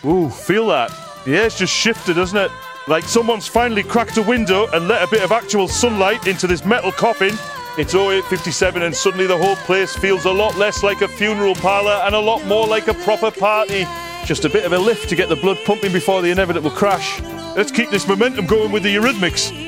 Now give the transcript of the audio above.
Ooh, feel that. The air's just shifted, hasn't it? Like someone's finally cracked a window and let a bit of actual sunlight into this metal coffin. It's 08:57 and suddenly the whole place feels a lot less like a funeral parlour and a lot more like a proper party. Just a bit of a lift to get the blood pumping before the inevitable crash. Let's keep this momentum going with the Eurythmics.